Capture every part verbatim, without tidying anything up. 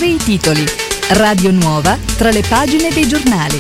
leggere i titoli. Radio Nuova tra le pagine dei giornali.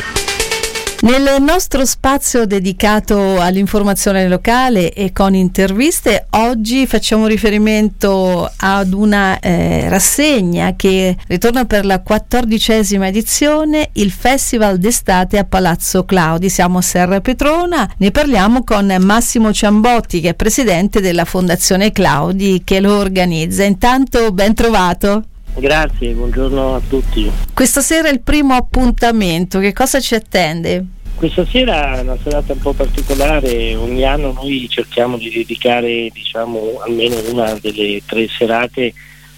Nel nostro spazio dedicato all'informazione locale e con interviste, oggi facciamo riferimento ad una eh, rassegna che ritorna per la quattordicesima edizione, il Festival d'estate a Palazzo Claudi. Siamo a Serra Petrona, ne parliamo con Massimo Ciambotti, che è presidente della Fondazione Claudi che lo organizza. Intanto ben trovato. Grazie, buongiorno a tutti. Questa sera è il primo appuntamento, che cosa ci attende? Questa sera è una serata un po' particolare, ogni anno noi cerchiamo di dedicare diciamo almeno una delle tre serate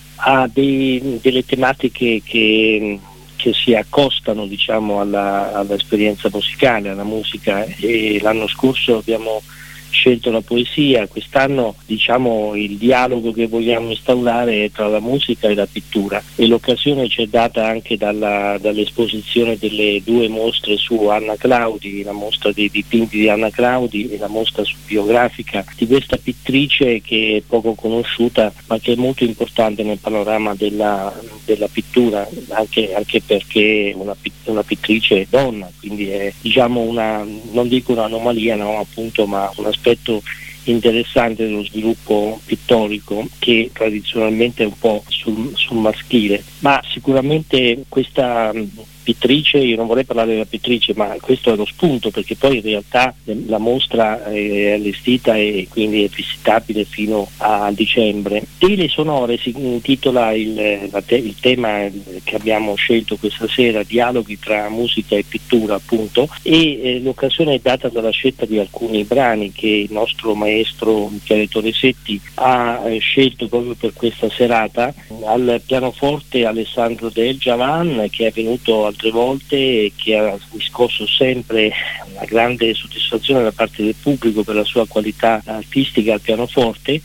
a dei, delle tematiche che, che si accostano diciamo alla, all'esperienza musicale, alla musica, e l'anno scorso abbiamo scelto la poesia, quest'anno diciamo il dialogo che vogliamo instaurare è tra la musica e la pittura, e l'occasione ci è data anche dalla, dall'esposizione delle due mostre su Anna Claudi, la mostra dei dipinti di Anna Claudi e la mostra su biografica di questa pittrice che è poco conosciuta ma che è molto importante nel panorama della, della pittura, anche, anche perché una, una pittrice è donna, quindi è diciamo una, non dico un'anomalia, no, appunto, ma una aspetto interessante dello sviluppo pittorico che tradizionalmente è un po' sul, sul maschile, ma sicuramente questa pittrice, io non vorrei parlare della pittrice, ma questo è lo spunto, perché poi in realtà la mostra è allestita e quindi è visitabile fino a dicembre. Tele sonore si intitola il, la te, il tema che abbiamo scelto questa sera, dialoghi tra musica e pittura appunto, e eh, l'occasione è data dalla scelta di alcuni brani che il nostro maestro Michele Toresetti ha eh, scelto proprio per questa serata. Al pianoforte Alessandro Del Giavan, che è venuto altre volte e che ha riscosso sempre una grande soddisfazione da parte del pubblico per la sua qualità artistica al pianoforte.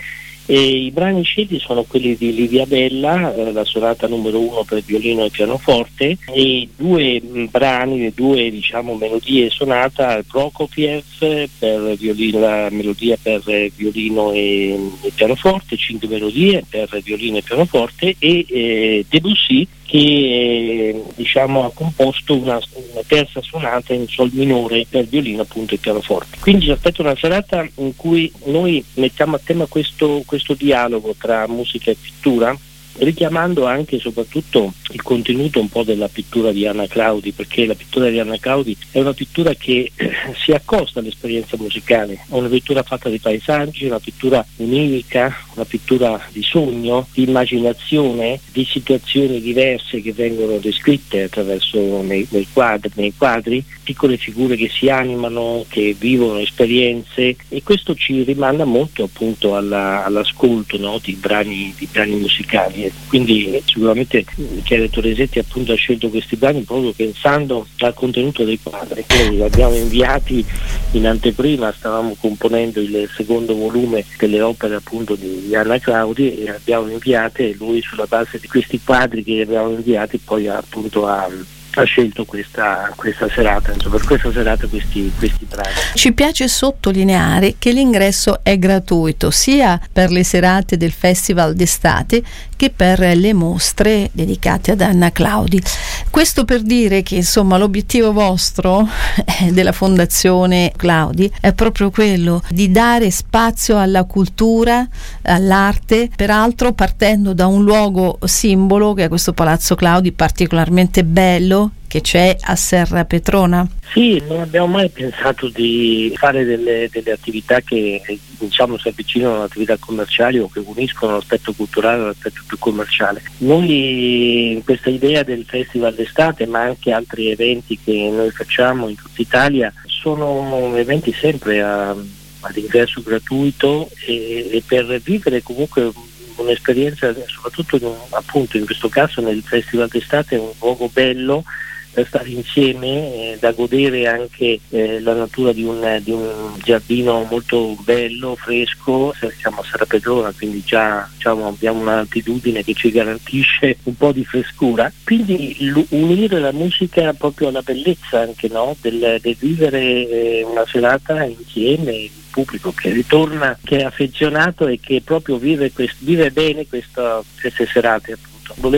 E i brani scelti sono quelli di Livia Bella, eh, la sonata numero uno per violino e pianoforte, e due mh, brani, due diciamo melodie sonata, Prokofiev per violino, la melodia per eh, violino e, e pianoforte, cinque melodie per violino e pianoforte, e eh, Debussy che eh, diciamo ha composto una, una terza sonata in sol minore per violino appunto e pianoforte. Quindi ci aspetta una serata in cui noi mettiamo a tema questo, questo dialogo tra musica e pittura, richiamando anche e soprattutto il contenuto un po' della pittura di Anna Claudi, perché la pittura di Anna Claudi è una pittura che eh, si accosta all'esperienza musicale, è una pittura fatta di paesaggi, una pittura onirica, una pittura di sogno, di immaginazione, di situazioni diverse che vengono descritte attraverso nei, nei, quadri, nei quadri, piccole figure che si animano, che vivono esperienze, e questo ci rimanda molto appunto alla, all'ascolto, no, di brani, di brani musicali. Quindi sicuramente Michele Toresetti appunto ha scelto questi brani proprio pensando al contenuto dei quadri. Noi li abbiamo inviati in anteprima, stavamo componendo il secondo volume delle opere appunto di Anna Claudi, e le abbiamo inviate, e lui sulla base di questi quadri che gli abbiamo inviati poi appunto ha ha scelto questa, questa serata, insomma, per questa serata questi, questi brani. Ci piace sottolineare che l'ingresso è gratuito sia per le serate del Festival d'estate che per le mostre dedicate ad Anna Claudi. Questo per dire che insomma l'obiettivo vostro eh, della Fondazione Claudi è proprio quello di dare spazio alla cultura, all'arte, peraltro partendo da un luogo simbolo che è questo Palazzo Claudi particolarmente bello che c'è a Serra Petrona. Sì, non abbiamo mai pensato di fare delle, delle attività che diciamo si avvicinano alle attività commerciali o che uniscono l'aspetto culturale all'aspetto più commerciale. Noi questa idea del Festival d'estate, ma anche altri eventi che noi facciamo in tutta Italia, sono eventi sempre a, ad ingresso gratuito, e, e per vivere comunque un'esperienza, soprattutto in, appunto in questo caso nel Festival d'estate, è un luogo bello da stare insieme, eh, da godere anche eh, la natura di un, di un giardino molto bello, fresco. Siamo a Serra Petrona, quindi già diciamo, abbiamo un'altitudine che ci garantisce un po' di frescura, quindi l- unire la musica proprio alla bellezza anche, no? del, del vivere eh, una serata insieme, il pubblico che ritorna, che è affezionato e che proprio vive, quest- vive bene questa, queste serate appunto.